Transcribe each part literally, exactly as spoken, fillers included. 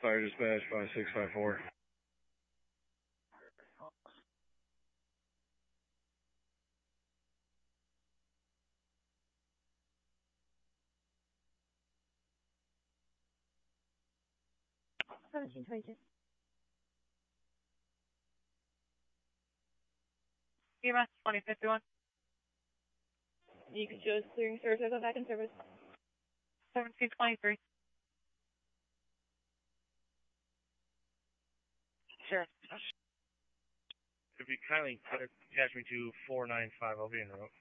Fire dispatch five six five four. seventeen twenty-two. E M S twenty fifty-one. You can show us clearing service or go back in service. seventeen twenty-three. Sure. If you kindly catch me to four nine five, I'll be en route.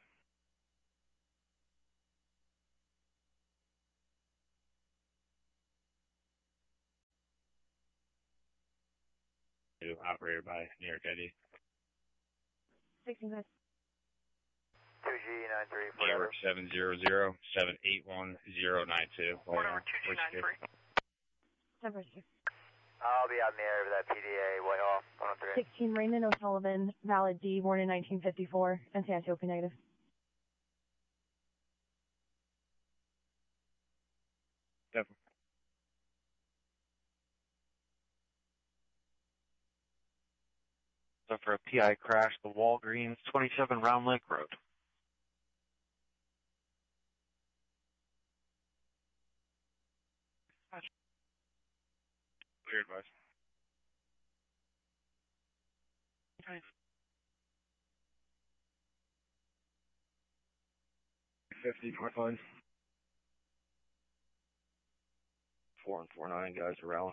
Operator by New York I D. sixteen minutes. two G nine three four. New York seven zero zero seven eight one zero nine two. Order two G nine three. Number two. I'll be out in the area of that P D A, Whitehall, one oh three. sixteen Raymond O'Sullivan, valid D, born in nineteen fifty-four, and Antiope negative. Definitely. So for a P I crash, the Walgreens, twenty-seven Round Lake Road. Clear advice. Okay. fifty, point line. Four and four nine guys around.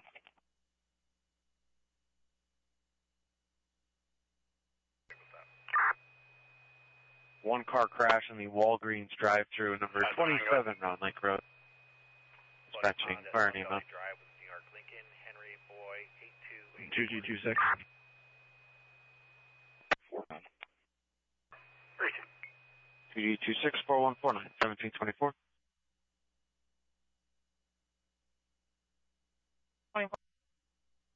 One car crash in the Walgreens drive-through, number twenty-seven Round Lake Road. Dispatching fire name up. two G two six. four nine. two G two six four one four nine, seventeen twenty-four.